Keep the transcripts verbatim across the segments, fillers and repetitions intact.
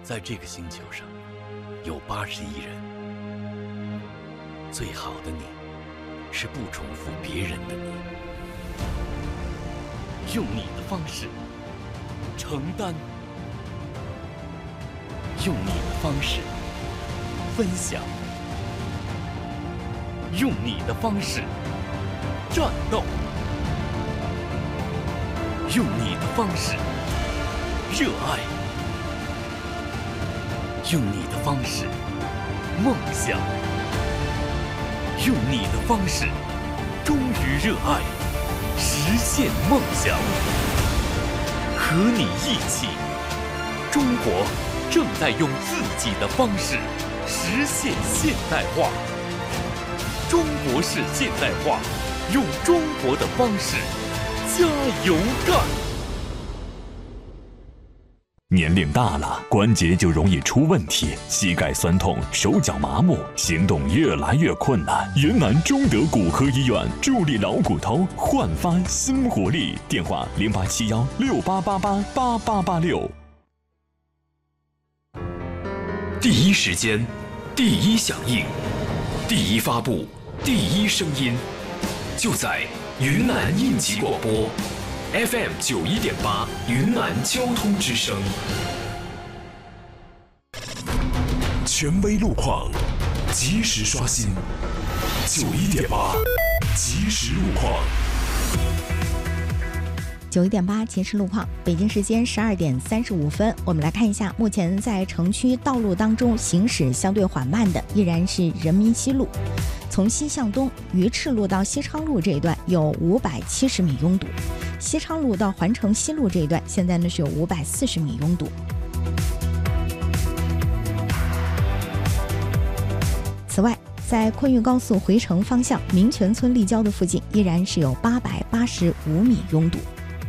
在这个星球上有八十亿人，最好的你是不重复别人的你，用你的方式承担，用你的方式分享，用你的方式战斗，用你的方式热爱，用你的方式梦想，用你的方式忠于热爱，实现梦想。和你一起，中国正在用自己的方式实现现代化。中国式现代化，用中国的方式加油干！ 年龄大了，关节就容易出问题，膝盖酸痛，手脚麻木，行动越来越困难。云南中德骨科医院助力老骨头焕发新活力，电话零八七幺六八八八八八八六。 第一时间，第一响应，第一发布，第一声音，就在云南应急广播 F M 九一点八，云南交通之声。权威路况，及时刷新。九一点八，及时路况。 九一点八及时路况，北京时间十二点三十五分，我们来看一下，目前在城区道路当中行驶相对缓慢的依然是人民西路，从西向东，鱼翅路到西昌路这一段有五百七十米拥堵，西昌路到环城西路这一段现在呢是有五百四十米拥堵。此外，在昆玉高速回城方向民权村立交的附近依然是有八百八十五米拥堵。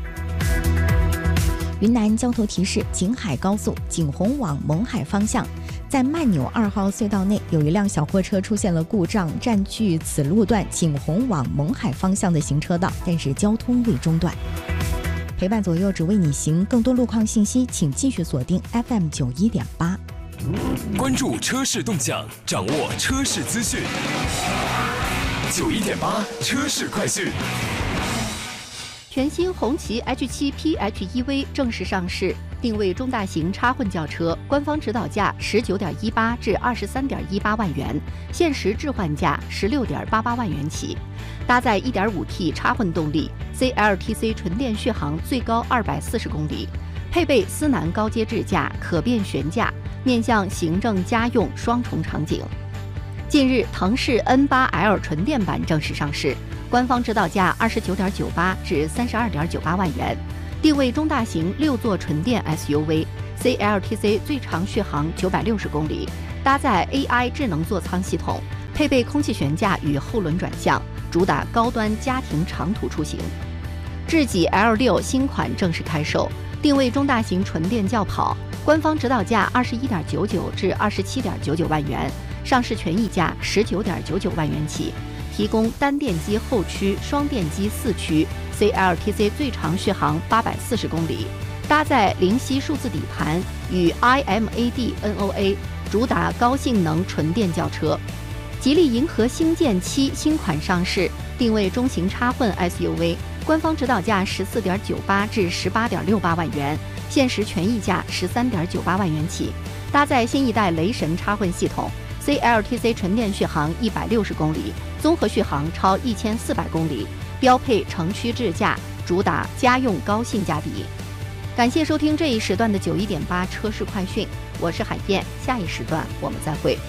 云南交通提示：景海高速景洪往勐海方向，在慢纽二号隧道内有一辆小货车出现了故障，占据此路段景洪往勐海方向的行车道，但是交通未中断。陪伴左右只为你行，更多路况信息请继续锁定 F M 九一点八。 关注车市动向，掌握车市资讯。九一点八车市快讯。 全新红旗 H 七 P H E V 正式上市，定位中大型插混轿车，官方指导价十九点一八至二十三点一八万元，限时置换价十六点八八万元起。搭载 一点五 T 插混动力 ，C L T C 纯电续航最高二百四十公里，配备思南高阶智驾、可变悬架，面向行政家用双重场景。近日，腾势 N 八 L 纯电版正式上市。官方指导价二十九点九八至三十二点九八万元，定位中大型六座纯电 S U V，C L T C 最长续航九百六十公里，搭载 A I 智能座舱系统，配备空气悬架与后轮转向，主打高端家庭长途出行。智己 L 六 新款正式开售，定位中大型纯电轿跑，官方指导价二十一点九九至二十七点九九万元，上市权益价十九点九九万元起。提供单电机后驱、双电机四驱 ，C L T C 最长续航八百四十公里，搭载灵犀数字底盘与 I M A D N O A， 主打高性能纯电轿车。吉利银河星舰七新款上市，定位中型插混 S U V， 官方指导价十四点九八至十八点六八万元，限时权益价十三点九八万元起，搭载新一代雷神插混系统。C L T C 纯电续航一百六十公里，综合续航超一千四百公里，标配城区智驾，主打家用高性价比。感谢收听这一时段的九一点八车市快讯，我是海燕，下一时段我们再会。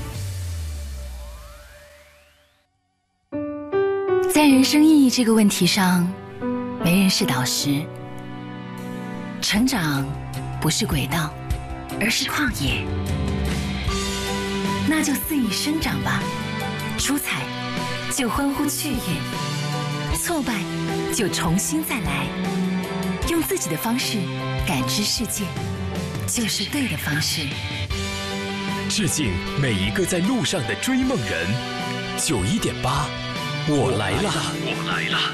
在人生意义这个问题上，没人是导师。成长不是轨道，而是旷野。那就肆意生长吧，出彩就欢呼雀跃，挫败就重新再来，用自己的方式感知世界，就是对的方式。 致敬每一个在路上的追梦人。九一点八，我来了，我来了。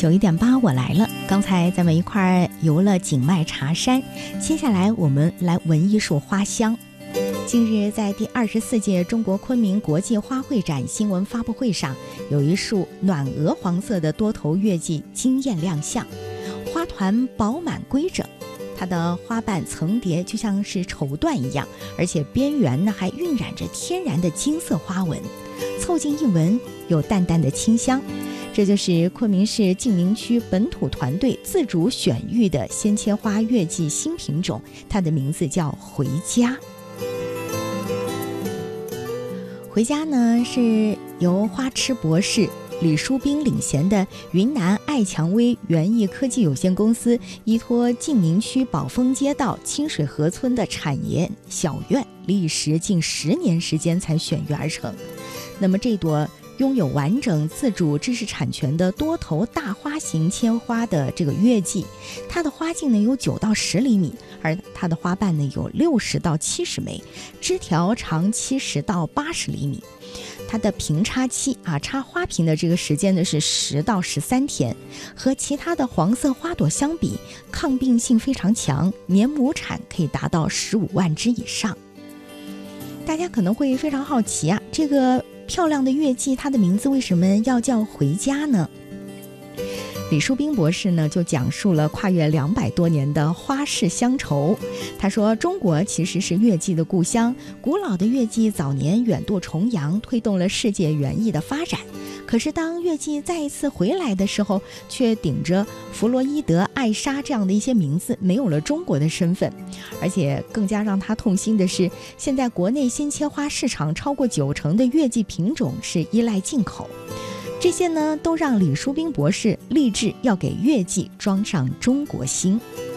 九一点八，我来了。刚才咱们一块儿游了景迈茶山，接下来我们来闻一束花香。近日，在第二十四届中国昆明国际花卉展新闻发布会上，有一束暖鹅黄色的多头月季惊艳亮相，花团饱满规整，它的花瓣层叠就像是绸缎一样，而且边缘呢还晕染着天然的金色花纹，凑近一闻，有淡淡的清香。这就是昆明市晋宁区本土团队自主选育的鲜切花月季新品种，它的名字叫回家。回家呢是由花痴博士李淑斌领衔的云南爱蔷薇园艺科技有限公司，依托晋宁区宝丰街道清水河村的产业小院，历时近十年时间才选育而成。那么这朵拥有完整自主知识产权的多头大花型切花的这个月季，它的花径呢有九到十厘米，而它的花瓣呢有六十到七十枚，枝条长七十到八十厘米。它的瓶插期啊，插花瓶的这个时间呢是十到十三天，和其他的黄色花朵相比，抗病性非常强，年亩产可以达到十五万只以上。大家可能会非常好奇啊，这个漂亮的月季，它的名字为什么要叫回家呢？李淑斌博士呢就讲述了跨越两百多年的花式乡愁。他说，中国其实是月季的故乡，古老的月季早年远渡重洋，推动了世界园艺的发展。可是当月季再一次回来的时候，却顶着弗洛伊德、艾莎这样的一些名字，没有了中国的身份。而且更加让他痛心的是，现在国内鲜切花市场超过九成的月季品种是依赖进口。这些呢，都让李淑斌博士立志要给月季装上中国心。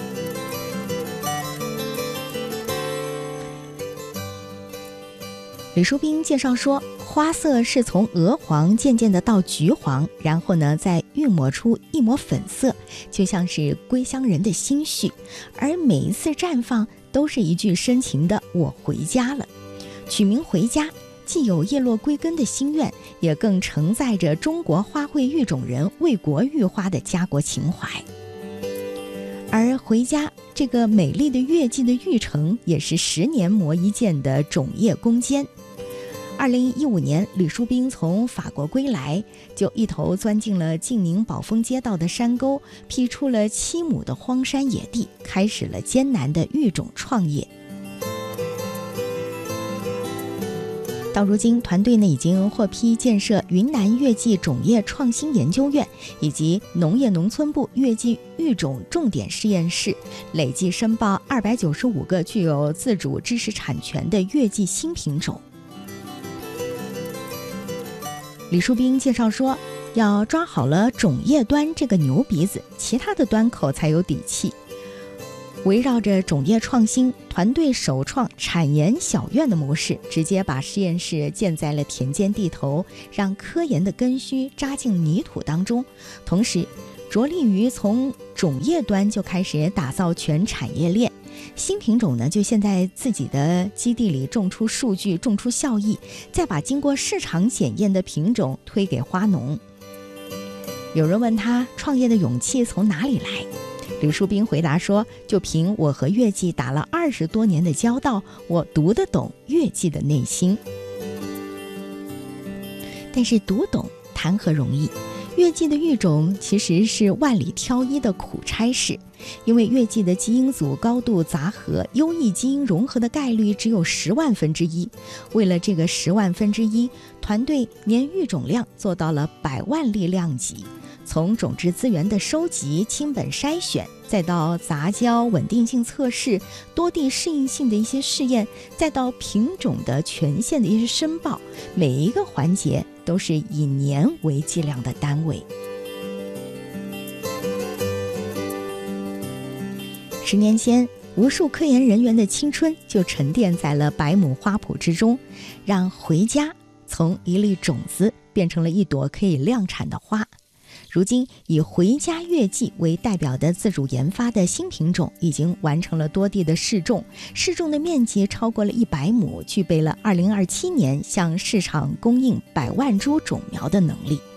李淑斌介绍说，花色是从鹅黄渐渐的到橘黄，然后呢再晕抹出一抹粉色，就像是归乡人的心绪，而每一次绽放都是一句深情的我回家了。取名回家，既有叶落归根的心愿，也更承载着中国花卉育种人为国育花的家国情怀。而回家这个美丽的月季的育成，也是十年磨一剑的种业攻坚。二零一五年，李淑斌从法国归来，就一头钻进了晋宁宝丰街道的山沟，辟出了七亩的荒山野地，开始了艰难的育种创业。到如今，团队呢已经获批建设云南月季种业创新研究院以及农业农村部月季育种重点实验室，累计申报二百九十五个具有自主知识产权的月季新品种。李淑斌介绍说，要抓好了种业端这个牛鼻子，其他的端口才有底气。围绕着种业创新，团队首创产研小院的模式，直接把实验室建在了田间地头，让科研的根须扎进泥土当中，同时着力于从种业端就开始打造全产业链。新品种呢，就先在自己的基地里种出数据，种出效益，再把经过市场检验的品种推给花农。有人问他创业的勇气从哪里来，李淑斌回答说，就凭我和月季打了二十多年的交道，我读得懂月季的内心。但是读懂谈何容易，月季的育种其实是万里挑一的苦差事，因为月季的基因组高度杂合，优异基因融合的概率只有十万分之一。为了这个十万分之一，团队年育种量做到了百万粒量级。从种质资源的收集、亲本筛选，再到杂交、稳定性测试、多地适应性的一些试验，再到品种的权限的一些申报，每一个环节都是以年为计量的单位。十年前，无数科研人员的青春就沉淀在了百亩花圃之中，让回家从一粒种子变成了一朵可以量产的花。如今，以回家月季为代表的自主研发的新品种已经完成了多地的试种，试种的面积超过了一百亩，具备了二零二七年向市场供应百万株种苗的能力。